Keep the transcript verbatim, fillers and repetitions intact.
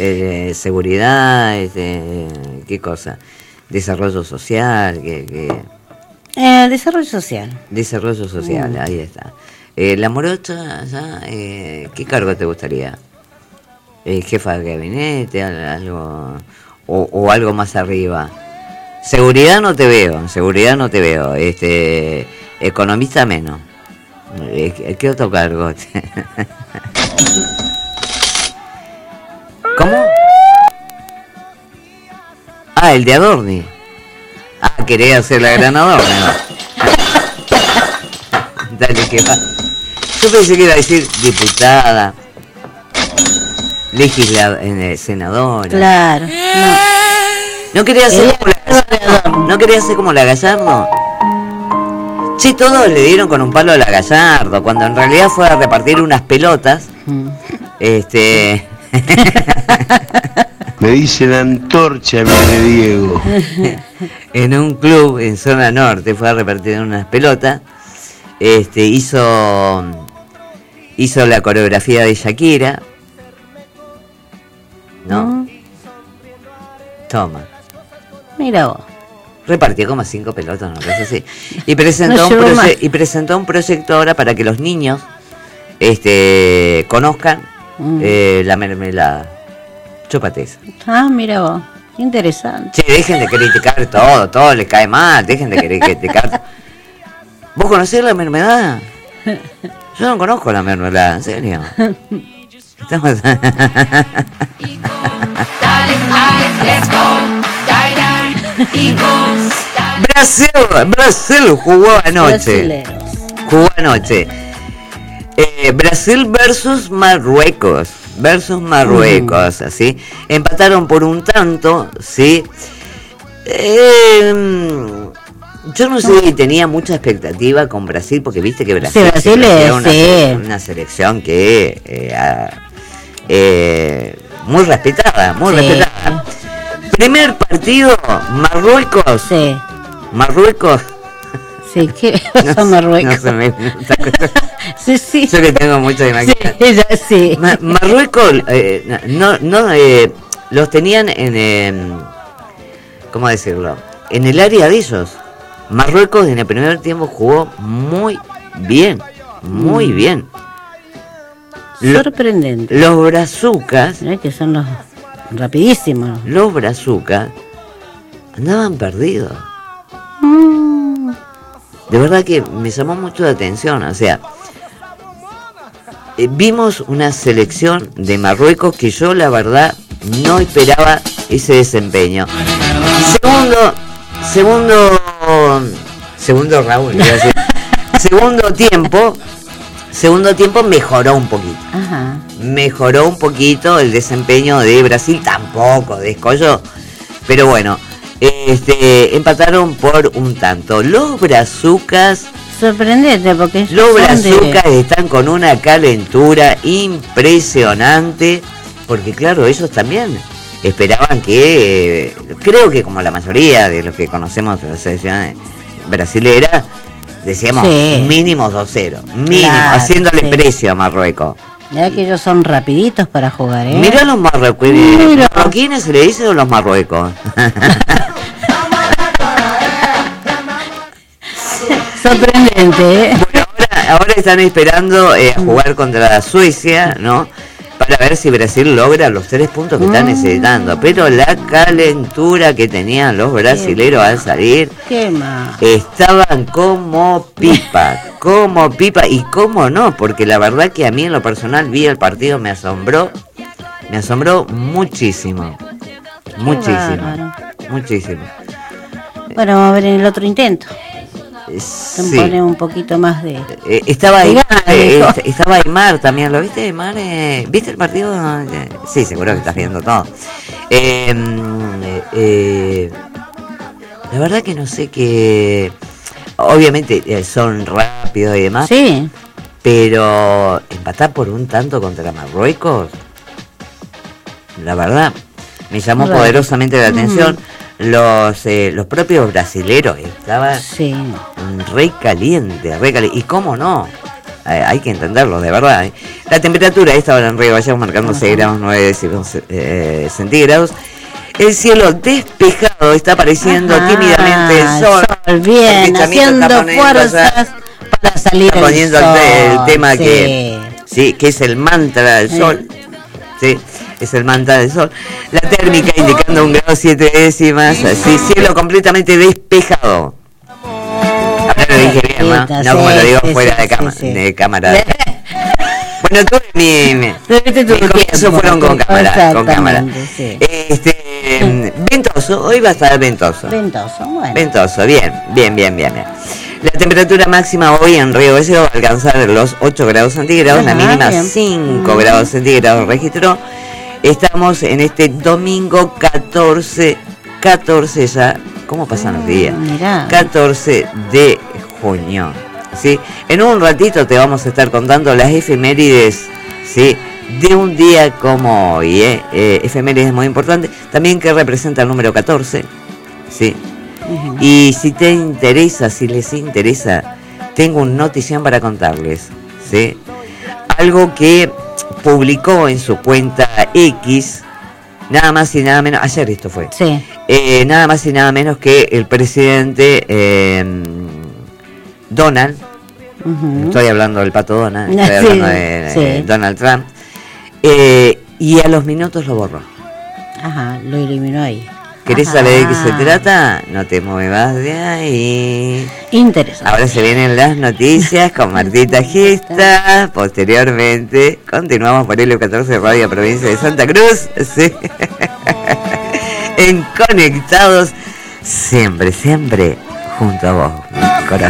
Eh, seguridad, este, ¿qué cosa? Desarrollo social, ¿qué, qué? Eh, desarrollo social. Desarrollo social, mm. ahí está. Eh, la morocha, ya, eh, ¿qué cargo te gustaría? Eh, ¿Jefa de gabinete, algo o, o algo más arriba? Seguridad no te veo, seguridad no te veo. Este, economista menos. Eh, ¿Qué otro cargo? ¿Cómo? Ah, el de Adorni. Ah, quería hacer la gran Adorni, ¿no? Dale, que va. Yo pensé que iba a decir diputada, legisladora, eh, senadora. Claro. No, no quería ser como la, no quería ser como la Gallardo. Sí, todos le dieron con un palo a la Gallardo, cuando en realidad fue a repartir unas pelotas. Mm. Este. Me dicen antorcha, mi Diego. En un club en zona norte fue a repartir unas pelotas. Este, hizo hizo la coreografía de Shakira. ¿No? Mm. Toma. Mira vos. Repartió como cinco pelotas, una cosa así. Y presentó, no un proye- y presentó un proyecto ahora para que los niños este, conozcan mm. eh, la mermelada. Chúpate eso. Ah, mira vos. Interesante. Che, dejen de criticar todo, todo les cae mal, dejen de criticar. ¿Vos conocés la mermelada? Yo no conozco la mermelada, en serio. Estamos... Brasil, Brasil jugó anoche. Brasileros. Jugó anoche. Eh, Brasil versus Marruecos. Versus Marruecos, uh-huh. así. Empataron por un tanto, ¿sí? Eh, yo no sé si tenía mucha expectativa con Brasil, porque viste que Brasil, sí, Brasil es una, sí. una selección que eh, eh, muy respetada, muy sí. respetada. Primer partido, Marruecos. Sí. Marruecos. Sí, ¿qué no, son Marruecos? No se me, no, sí, sí. Yo que tengo mucha imaginación. Sí, ya, sí. Ma- Marruecos, eh, no, no, eh, los tenían en, eh, ¿cómo decirlo? En el área de ellos. Marruecos en el primer tiempo jugó muy bien, muy mm. bien. Sorprendente. Lo, los brazucas, ¿eh? Que son los rapidísimos. Los brazucas andaban perdidos. Mm. De verdad que me llamó mucho la atención, o sea, eh, vimos una selección de Marruecos que yo la verdad no esperaba ese desempeño. Segundo, segundo, segundo Raúl, iba a decir, segundo tiempo, segundo tiempo mejoró un poquito. Ajá. Mejoró un poquito el desempeño de Brasil, tampoco descolló, pero bueno. Este, empataron por un tanto. Los brazucas. Sorprendente, porque los brazucas de... están con una calentura impresionante. Porque, claro, ellos también esperaban que. Eh, creo que, como la mayoría de los que conocemos la selección brasilera, decíamos sí. mínimo dos cero. Mínimo, claro, haciéndole sí. precio a Marruecos. Mirá que ellos son rapiditos para jugar, ¿eh? Mirá los marroquíes. ¿Los marroquines se le dice o los marruecos? Sorprendente, ¿eh? Bueno, ahora, ahora están esperando eh, a jugar contra Suecia, ¿no? Para ver si Brasil logra los tres puntos que están necesitando. Pero la calentura que tenían los brasileros al salir, ¿qué más? Estaban como pipa, como pipa. Y cómo no, porque la verdad que a mí en lo personal vi el partido, me asombró, me asombró muchísimo, muchísimo, bárbaro. muchísimo. Bueno, vamos a ver en el otro intento. Sí. Pone un poquito más de... Eh, estaba Aymar, eh, estaba Aymar también, ¿lo viste Aymar? Eh, ¿Viste el partido? Eh, sí, seguro que estás viendo todo. Eh, eh, la verdad que no sé qué... Obviamente eh, son rápidos y demás. Sí. Pero empatar por un tanto contra Marruecos, la verdad, me llamó Raro. poderosamente la atención. Mm. Los eh, los propios brasileros estaban sí. re caliente, re caliente. Y cómo no, eh, hay que entenderlo, de verdad. ¿eh? La temperatura, esta hora en Río Gallegos marcando seis grados nueve décimos eh, centígrados. El cielo despejado, está apareciendo Ajá, tímidamente el sol. sol bien, haciendo fuerzas para salir está poniendo el sol. El, el tema sí. que, sí, que es el mantra del sol. Sí. Es el mantra del sol. La térmica indicando un grado siete décimas. Así, cielo completamente despejado. Ahora lo dije bien, ¿no? No sí, como lo digo sí, fuera sí, de, cama, sí, sí. de cámara. Bueno, todo mi, mi, mi comienzo fueron con cámara. Con cámara. Sí. Este, ventoso, hoy va a estar ventoso. Ventoso, bueno. Ventoso, bien, bien, bien, bien, bien. La temperatura máxima hoy en Río Gallegos va a alcanzar los ocho grados centígrados, Ajá, la mínima bien. cinco grados centígrados registró. Estamos en este domingo catorce, catorce ya, ¿cómo pasan los días? Mirá. catorce de junio, ¿sí? En un ratito te vamos a estar contando las efemérides, ¿sí? De un día como hoy, ¿eh? Eh, efemérides muy importantes, también que representa el número catorce, ¿sí? Uh-huh. Y si te interesa, si les interesa, tengo una notición para contarles, ¿sí? Algo que publicó en su cuenta X, nada más y nada menos, ayer esto fue, sí. eh, nada más y nada menos que el presidente eh, Donald, uh-huh. estoy hablando del pato Donald, estoy sí, hablando de, sí. de Donald Trump, eh, y a los minutos lo borró. Ajá, lo eliminó ahí. ¿Querés Ajá. saber de qué se trata? No te muevas de ahí. Interesante. Ahora se vienen las noticias con Martita Gesta. Posteriormente, continuamos por L catorce Radio Provincia de Santa Cruz. Sí. En Conectados, siempre, siempre junto a vos.